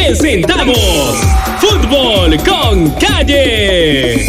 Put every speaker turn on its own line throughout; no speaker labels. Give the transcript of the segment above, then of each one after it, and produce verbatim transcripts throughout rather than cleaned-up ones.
presentamos Fútbol con Calle.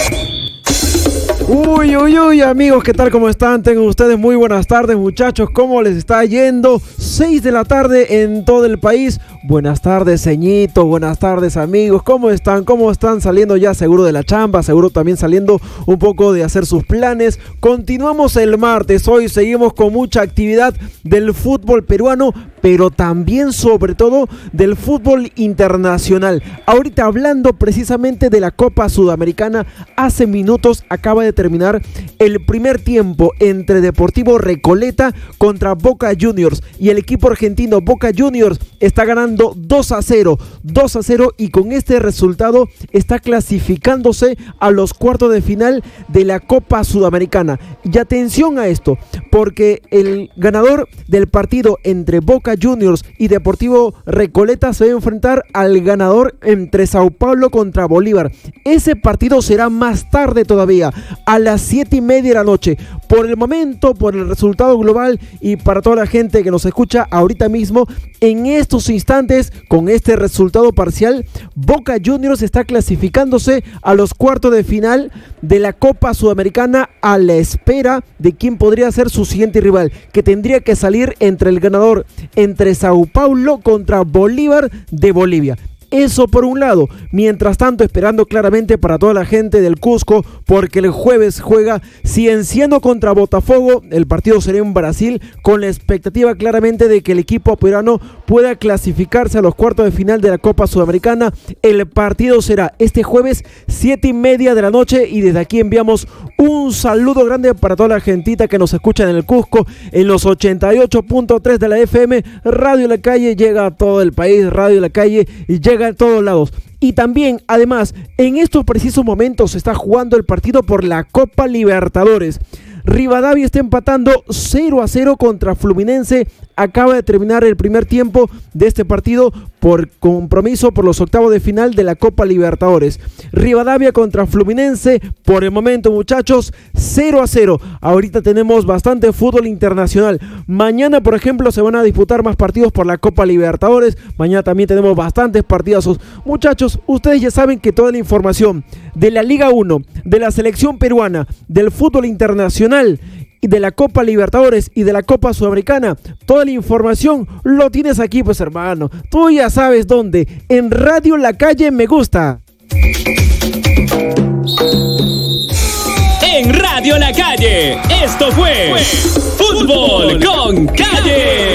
Uy, uy, uy, amigos, ¿qué tal? ¿Cómo están? Tengan ustedes muy buenas tardes, muchachos. ¿Cómo les está yendo? seis de la tarde en todo el país. Buenas tardes, ceñito. Buenas tardes, amigos. ¿Cómo están? ¿Cómo están? Saliendo ya seguro de la chamba, seguro también saliendo un poco de hacer sus planes. Continuamos el martes. Hoy seguimos con mucha actividad del fútbol peruano, pero también, sobre todo, del fútbol internacional. Ahorita hablando precisamente de la Copa Sudamericana, hace minutos acaba de terminar el primer tiempo entre Deportivo Recoleta contra Boca Juniors, y el equipo argentino Boca Juniors está ganando dos a cero, dos a cero, y con este resultado está clasificándose a los cuartos de final de la Copa Sudamericana. Y atención a esto, porque el ganador del partido entre Boca Juniors y Deportivo Recoleta se va a enfrentar al ganador entre Sao Paulo contra Bolívar. Ese partido será más tarde todavía, a las siete y media de la noche. Por el momento, por el resultado global y para toda la gente que nos escucha ahorita mismo, en estos instantes, con este resultado parcial, Boca Juniors está clasificándose a los cuartos de final de la Copa Sudamericana, a la espera de quién podría ser su siguiente rival, que tendría que salir entre el ganador entre Sao Paulo contra Bolívar de Bolivia. Eso por un lado. Mientras tanto, esperando claramente para toda la gente del Cusco, porque el jueves juega Cienciano contra Botafogo. El partido será en Brasil, con la expectativa claramente de que el equipo peruano pueda clasificarse a los cuartos de final de la Copa Sudamericana. El partido será este jueves, siete y media de la noche, y desde aquí enviamos un saludo grande para toda la gentita que nos escucha en el Cusco, en los ochenta y ocho punto tres de la F M. Radio La Calle llega a todo el país, Radio La Calle y llega a todos lados. Y también, además, en estos precisos momentos se está jugando el partido por la Copa Libertadores. Rivadavia está empatando cero a cero contra Fluminense. Acaba de terminar el primer tiempo de este partido por compromiso por los octavos de final de la Copa Libertadores. Rivadavia contra Fluminense, por el momento, muchachos, cero a cero. Ahorita tenemos bastante fútbol internacional. Mañana, por ejemplo, se van a disputar más partidos por la Copa Libertadores. Mañana también tenemos bastantes partidazos. Muchachos, ustedes ya saben que toda la información de la Liga uno, de la selección peruana, del fútbol internacional y de la Copa Libertadores y de la Copa Sudamericana, toda la información lo tienes aquí, pues, hermano. Tú ya sabes dónde, en Radio La Calle Me Gusta.
En Radio La Calle, esto fue Fútbol con Calle.